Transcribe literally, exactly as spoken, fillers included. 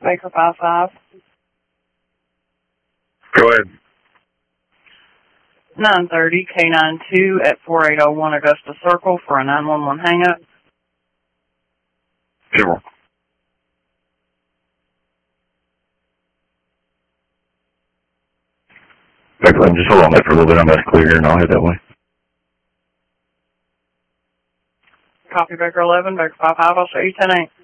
Baker five five. Go ahead. nine thirty, K nine two at four eight oh one Augusta Circle for a nine one one hang-up. Sure. Baker, just hold on that for a little bit. I'm about to clear here and I'll head that way. Copy Baker eleven, Baker five five, I'll show you ten eight.